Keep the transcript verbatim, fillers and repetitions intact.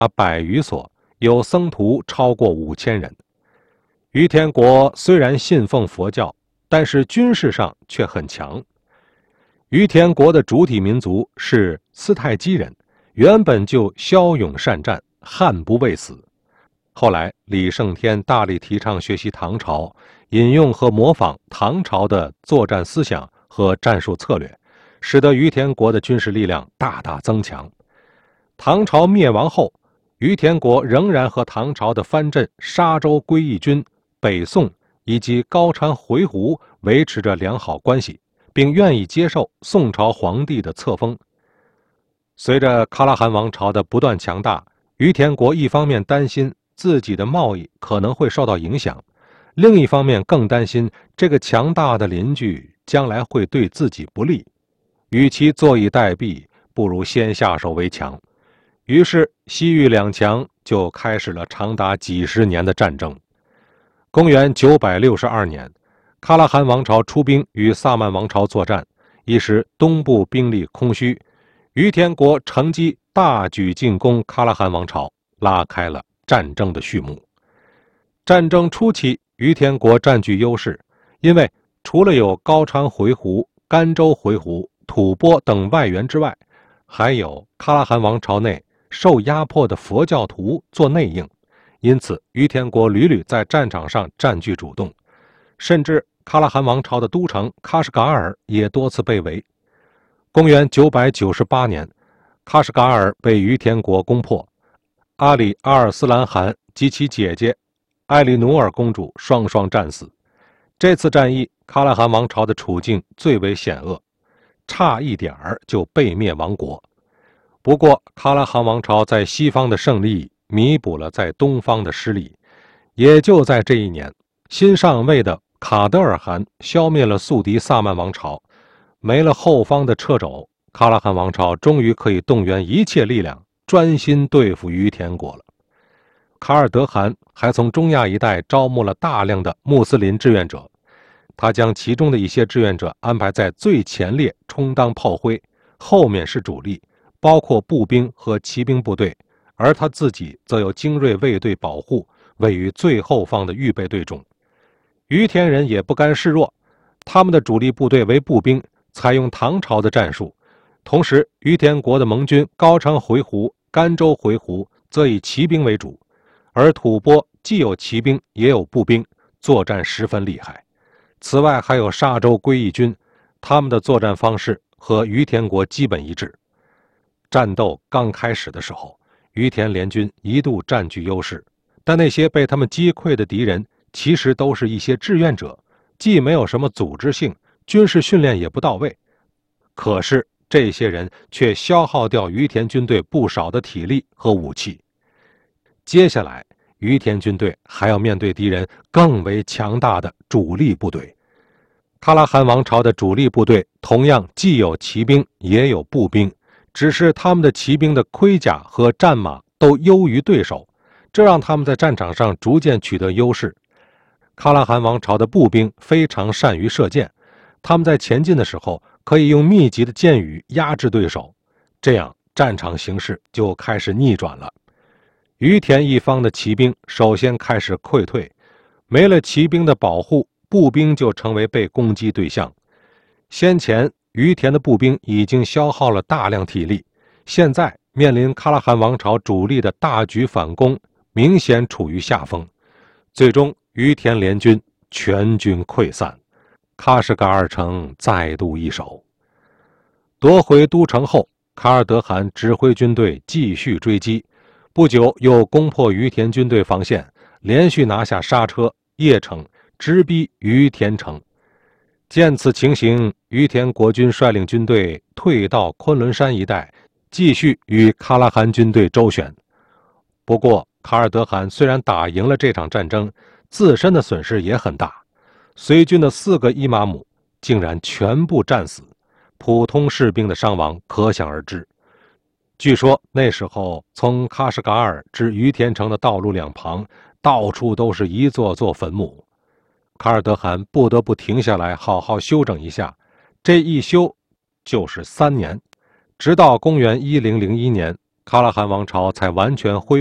百余所，有僧徒超过五千人。于田国虽然信奉佛教，但是军事上却很强。于田国的主体民族是斯泰基人，原本就骁勇善战，悍不畏死。后来李胜天大力提倡学习唐朝，引用和模仿唐朝的作战思想和战术策略，使得于田国的军事力量大大增强。唐朝灭亡后，于田国仍然和唐朝的藩镇沙州归义军、北宋以及高昌回鹘维持着良好关系，并愿意接受宋朝皇帝的册封。随着喀拉汗王朝的不断强大，于田国一方面担心自己的贸易可能会受到影响，另一方面更担心这个强大的邻居将来会对自己不利，与其坐以待毙，不如先下手为强。于是西域两强就开始了长达几十年的战争。公元九百六十二年，喀拉汗王朝出兵与萨曼王朝作战，一时东部兵力空虚，于田国乘机大举进攻喀拉汗王朝，拉开了战争的序幕。战争初期，于田国占据优势，因为除了有高昌回鹘、甘州回鹘、吐蕃等外援之外，还有喀拉汗王朝内受压迫的佛教徒做内应，因此于田国屡屡在战场上占据主动，甚至喀拉汗王朝的都城喀什噶尔也多次被围。公元九百九十八年，喀什噶尔被于田国攻破，阿里阿尔斯兰汗及其姐姐艾里努尔公主双双战死。这次战役，喀拉汗王朝的处境最为险恶，差一点儿就被灭亡国。不过喀拉汗王朝在西方的胜利弥补了在东方的失利。也就在这一年，新上位的卡德尔汗消灭了宿敌萨曼王朝，没了后方的掣肘，喀拉汗王朝终于可以动员一切力量专心对付于田国了。卡尔德汗还从中亚一带招募了大量的穆斯林志愿者，他将其中的一些志愿者安排在最前列充当炮灰，后面是主力，包括步兵和骑兵部队，而他自己则有精锐卫队保护，位于最后方的预备队中。于田人也不甘示弱，他们的主力部队为步兵，采用唐朝的战术，同时于田国的盟军高昌回鹘、甘州回鹘则以骑兵为主，而吐蕃既有骑兵也有步兵，作战十分厉害。此外还有沙州归义军，他们的作战方式和于田国基本一致。战斗刚开始的时候，于田联军一度占据优势，但那些被他们击溃的敌人其实都是一些志愿者，既没有什么组织性，军事训练也不到位。可是这些人却消耗掉于田军队不少的体力和武器。接下来于田军队还要面对敌人更为强大的主力部队。喀拉汗王朝的主力部队同样既有骑兵也有步兵，只是他们的骑兵的盔甲和战马都优于对手，这让他们在战场上逐渐取得优势。喀拉汗王朝的步兵非常善于射箭，他们在前进的时候可以用密集的箭雨压制对手，这样战场形势就开始逆转了。于田一方的骑兵首先开始溃退，没了骑兵的保护，步兵就成为被攻击对象。先前于田的步兵已经消耗了大量体力，现在面临喀拉汗王朝主力的大举反攻，明显处于下风。最终于田联军全军溃散，喀什噶尔城再度易手。夺回都城后，卡尔德汗指挥军队继续追击，不久又攻破于田军队防线，连续拿下沙车、邺城，直逼于田城。见此情形，于田国军率领军队退到昆仑山一带，继续与喀拉汗军队周旋。不过卡尔德汗虽然打赢了这场战争，自身的损失也很大，随军的四个伊玛目竟然全部战死，普通士兵的伤亡可想而知。据说那时候从喀什噶尔至于田城的道路两旁到处都是一座座坟墓，卡尔德汗不得不停下来好好休整一下，这一休就是三年，直到公元一零零一年， 喀拉汗王朝才完全恢